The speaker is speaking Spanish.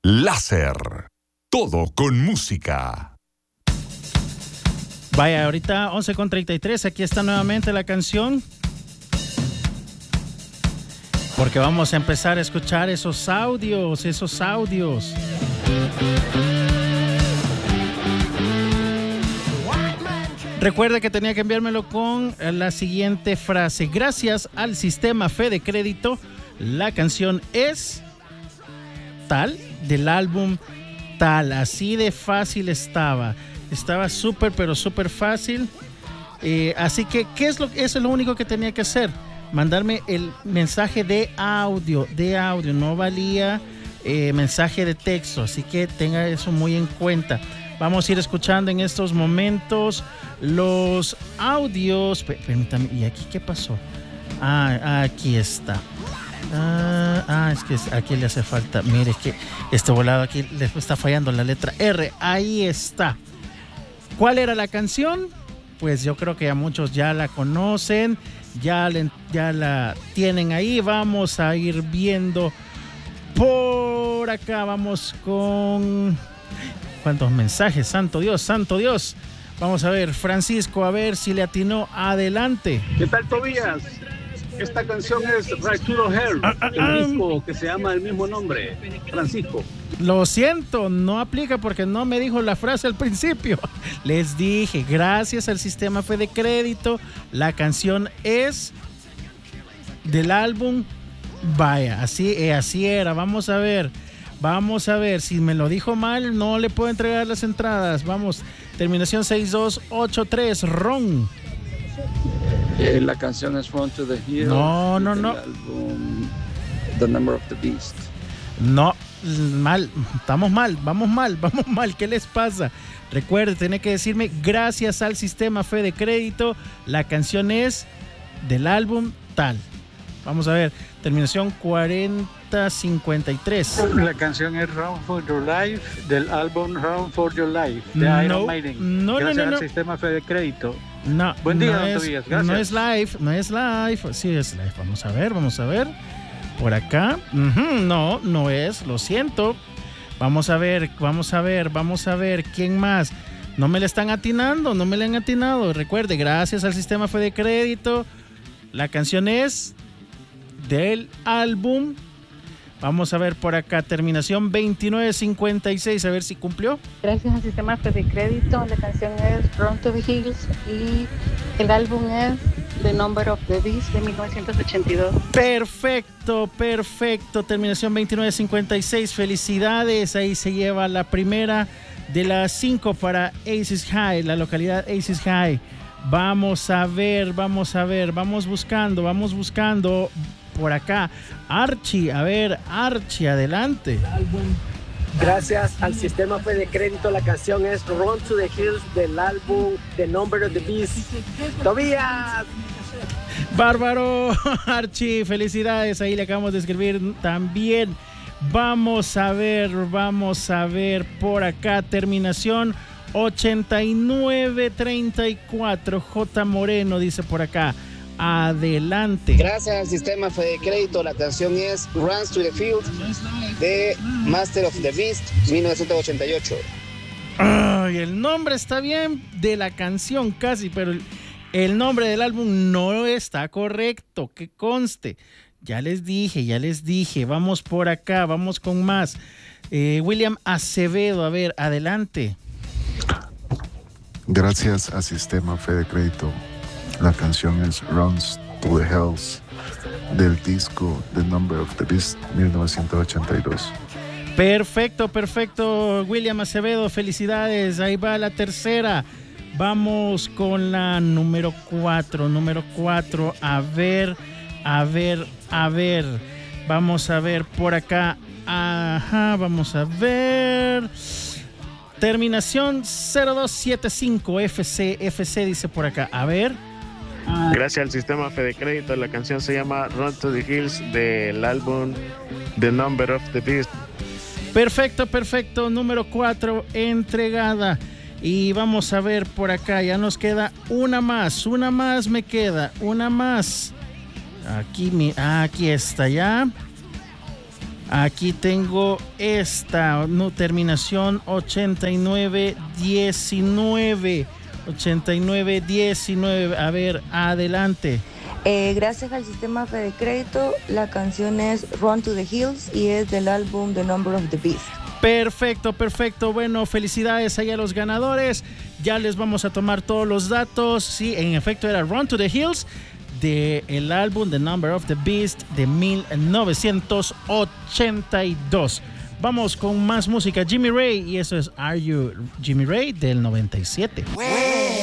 Láser. Todo con música. Vaya, ahorita 11:33, aquí está nuevamente la canción. Porque vamos a empezar a escuchar esos audios. Recuerde que tenía que enviármelo con la siguiente frase. Gracias al sistema Fede Crédito, la canción es tal, del álbum tal. Así de fácil estaba. Estaba súper, pero súper fácil. Así que, eso es lo único que tenía que hacer. Mandarme el mensaje de audio. No valía mensaje de texto. Así que tenga eso muy en cuenta. Vamos a ir escuchando en estos momentos los audios. Permítame, ¿y aquí qué pasó? Aquí está. Es que aquí le hace falta. Mire, es que este volado aquí le está fallando la letra R. Ahí está. ¿Cuál era la canción? Pues yo creo que ya muchos ya la conocen, ya la tienen ahí. Vamos a ir viendo por acá. Vamos con... ¿Cuántos mensajes? Santo Dios. Vamos a ver, Francisco, a ver si le atinó. Adelante. ¿Qué tal, Tobías? Esta canción es Right to the Hell, el disco que se llama el mismo nombre, Francisco. Lo siento, no aplica porque no me dijo la frase al principio. Les dije, gracias al sistema Fede Crédito, la canción es del álbum. Vaya, así era. Vamos a ver, si me lo dijo mal, no le puedo entregar las entradas. Vamos, terminación 6283, Ron. La canción es Run to the Hills. No. El álbum The Number of the Beast. No, mal, vamos mal, ¿qué les pasa? Recuerde, tiene que decirme, gracias al sistema Fede Crédito, la canción es del álbum tal. Vamos a ver, terminación 4053. La canción es Run for Your Life, del álbum Run for Your Life, de Iron Maiden. Gracias al sistema Fede Crédito. No, buen día, no don Tobías, gracias. No es live. Sí, es live. Vamos a ver. Por acá. No es, lo siento. Vamos a ver. ¿Quién más? No me le han atinado. Recuerde, gracias al sistema Fede Crédito, la canción es del álbum. Vamos a ver por acá, terminación 2956, a ver si cumplió. Gracias al sistema Fede Crédito, la canción es Run to the Hills y el álbum es The Number of the Beast de 1982. Perfecto, terminación 2956, felicidades, ahí se lleva la primera de las 5 para Aces High, la localidad Aces High. Vamos a ver, vamos buscando por acá. Archie, adelante. Gracias al sistema Fede Crédito, la canción es Run to the Hills del álbum The Number of the Beast. ¡Tobías! Bárbaro, Archie, felicidades, ahí le acabamos de escribir también. Vamos a ver por acá, terminación 8934, J. Moreno dice por acá. Adelante. Gracias al sistema Fede Crédito, la canción es Runs to the Field de Master of the Beast 1988. Ay, el nombre está bien de la canción casi, pero el nombre del álbum no está correcto, que conste. Ya les dije, vamos por acá, vamos con más. William Acevedo, a ver, adelante. Gracias al sistema Fede Crédito, la canción es Runs to the Hells del disco The Number of the Beast 1982. Perfecto, William Acevedo, felicidades. Ahí va la tercera. Vamos con la número 4. A ver. Vamos a ver por acá. Ajá, vamos a ver. Terminación 0275 FC dice por acá. A ver. Gracias al sistema Fede Crédito, la canción se llama Run to the Hills del álbum The Number of the Beast. Perfecto, número 4 entregada. Y vamos a ver por acá, ya nos queda una más me queda, una más. Aquí está ya. Aquí tengo esta, terminación 8919. 8919. A ver, adelante. Gracias al sistema Fede Crédito, la canción es Run to the Hills y es del álbum The Number of the Beast. Perfecto. Bueno, felicidades ahí a los ganadores. Ya les vamos a tomar todos los datos. Sí, en efecto era Run to the Hills del álbum The Number of the Beast de 1982. Vamos con más música. Jimmy Ray, y eso es Are You Jimmy Ray del 97.